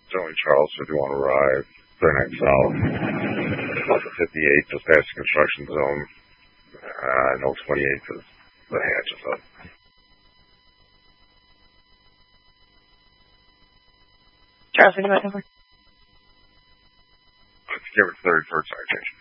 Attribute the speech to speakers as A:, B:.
A: Joey Charles, if you want to arrive, 39 South, 58, just past the construction zone. I know 28 is the hatches up.
B: Charles, what are you looking for?
A: Let's give it 33rd citation.